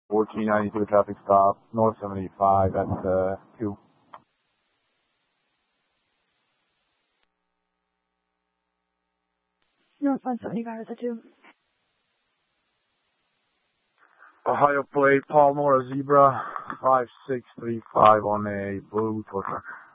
1492 traffic stop, north 75 at 2. North 175 at the 2. Ohio plate, Paul Nora Zebra, 5635 on a blue tow truck.